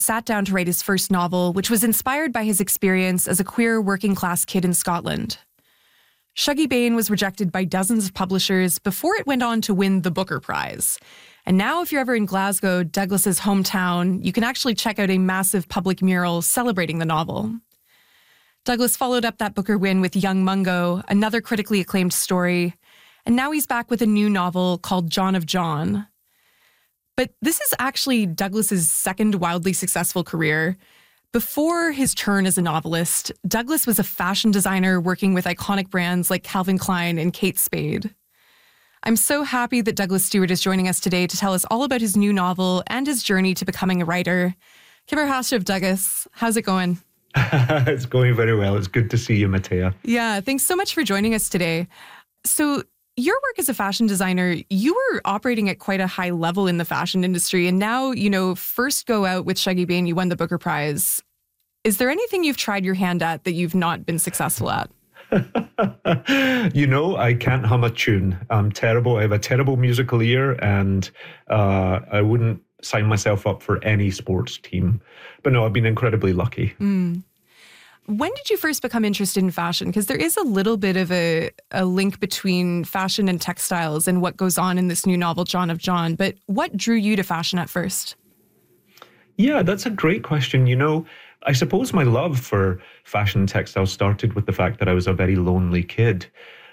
sat down to write his first novel, which was inspired by his experience as a queer working-class kid in Scotland. Shuggie Bain was rejected by dozens of publishers before it went on to win the Booker Prize. And now, if you're ever in Glasgow, Douglas's hometown, you can actually check out a massive public mural celebrating the novel. Douglas followed up that Booker win with Young Mungo, another critically acclaimed story, and now he's back with a new novel called John of John. But this is actually Douglas's second wildly successful career. Before his turn as a novelist, Douglas was a fashion designer working with iconic brands like Calvin Klein and Kate Spade. I'm so happy that Douglas Stewart is joining us today to tell us all about his new novel and his journey to becoming a writer. Kimmer Hashiv, Douglas, how's it going? It's going very well. It's good to see you, Matea. Yeah, thanks so much for joining us today. So your work as a fashion designer, you were operating at quite a high level in the fashion industry. And now, first go out with Shuggie Bain, you won the Booker Prize. Is there anything you've tried your hand at that you've not been successful at? I can't hum a tune. I'm terrible. I have a terrible musical ear, and I wouldn't sign myself up for any sports team. But no, I've been incredibly lucky. When did you first become interested in fashion? Because there is a little bit of a link between fashion and textiles and what goes on in this new novel, John of John. But what drew you to fashion at first? Yeah, that's a great question. I suppose my love for fashion and textiles started with the fact that I was a very lonely kid.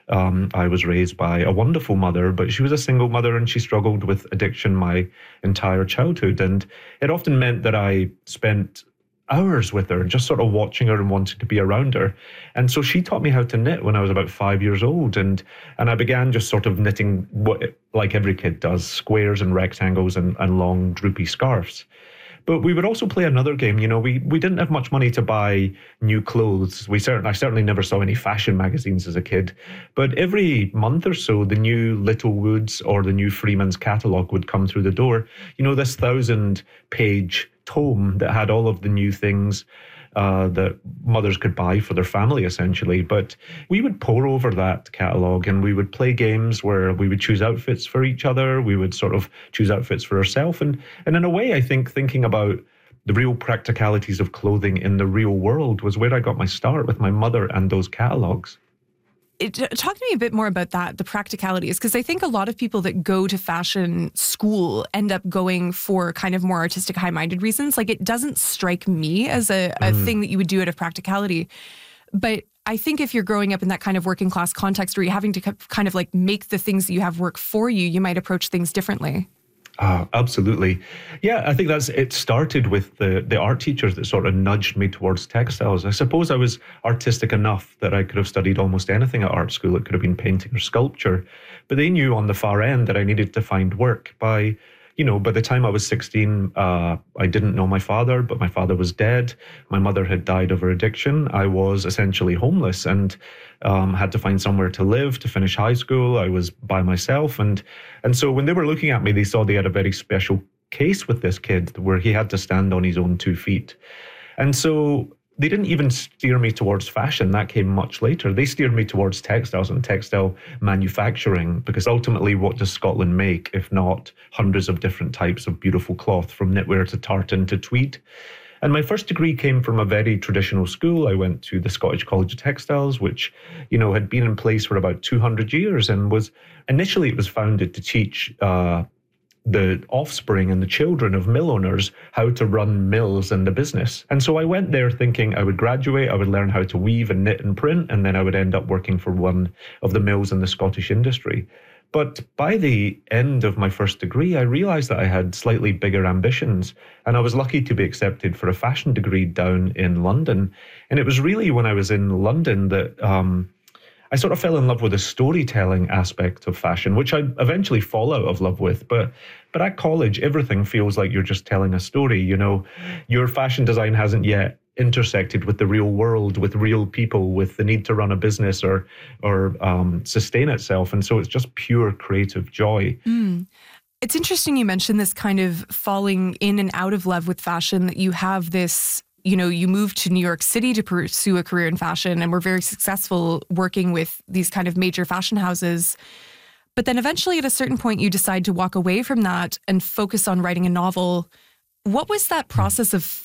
I was raised by a wonderful mother, but she was a single mother and she struggled with addiction my entire childhood. And it often meant that I spent hours with her, just sort of watching her and wanting to be around her. And so she taught me how to knit when I was about 5 years old. And I began just sort of knitting like every kid does, squares and rectangles and long droopy scarves. But we would also play another game. We didn't have much money to buy new clothes. I certainly never saw any fashion magazines as a kid. But every month or so, the new Littlewoods or the new Freeman's catalogue would come through the door. This 1,000-page tome that had all of the new things that mothers could buy for their family, essentially. But we would pore over that catalogue and we would play games where we would choose outfits for each other. We would sort of choose outfits for ourselves. And in a way, I think thinking about the real practicalities of clothing in the real world was where I got my start with my mother and those catalogues. Talk to me a bit more about that, the practicalities, because I think a lot of people that go to fashion school end up going for kind of more artistic, high-minded reasons. Like, it doesn't strike me as a thing that you would do out of practicality. But I think if you're growing up in that kind of working class context where you're having to kind of like make the things that you have work for you, you might approach things differently. Absolutely. Yeah, I think it started with the art teachers that sort of nudged me towards textiles. I suppose I was artistic enough that I could have studied almost anything at art school. It could have been painting or sculpture. But they knew on the far end that I needed to find work. By the time I was 16, I didn't know my father, but my father was dead. My mother had died of her addiction. I was essentially homeless and had to find somewhere to live to finish high school. I was by myself. And so when they were looking at me, they saw they had a very special case with this kid where he had to stand on his own 2 feet. And so they didn't even steer me towards fashion. That came much later. They steered me towards textiles and textile manufacturing, because ultimately what does Scotland make, if not hundreds of different types of beautiful cloth, from knitwear to tartan to tweed? And my first degree came from a very traditional school. I went to the Scottish College of Textiles, which, had been in place for about 200 years and it was founded to teach the offspring and the children of mill owners how to run mills and the business. And so I went there thinking I would graduate, I would learn how to weave and knit and print, and then I would end up working for one of the mills in the Scottish industry. But by the end of my first degree, I realized that I had slightly bigger ambitions, and I was lucky to be accepted for a fashion degree down in London. And it was really when I was in London that I sort of fell in love with the storytelling aspect of fashion, which I eventually fall out of love with. But at college, everything feels like you're just telling a story. Your fashion design hasn't yet intersected with the real world, with real people, with the need to run a business or sustain itself. And so it's just pure creative joy. It's interesting you mentioned this kind of falling in and out of love with fashion, that you have this, you moved to New York City to pursue a career in fashion and were very successful working with these kind of major fashion houses. But then eventually at a certain point, you decide to walk away from that and focus on writing a novel. What was that process of